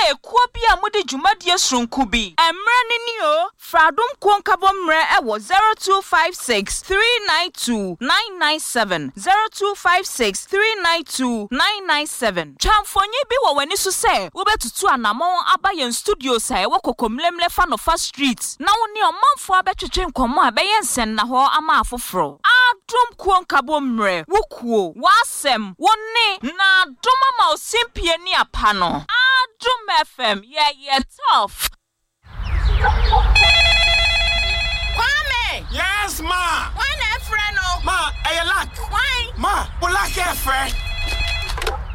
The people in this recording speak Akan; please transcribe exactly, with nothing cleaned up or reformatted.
ye kuo bi a mode dwumadie sonku bi emre ni ni o fradom konkabo mre e wo zero two five six three nine two nine nine seven zero two five six three nine two nine nine seven chamfonye bi wo wani so se wo betutu anamon aba yen studio sai wo kokomlemle fa no fa street na wo ne omanfo abetwetwe nkomo abeyen sen na ho ama afoforo adom konkabo mre wo kuo wasem woni na doma ma osimpie ni apa no Adom F M yeah yeah tough Kwame Yes ma Why na friend no Ma, I lack Why Ma, we lack a friend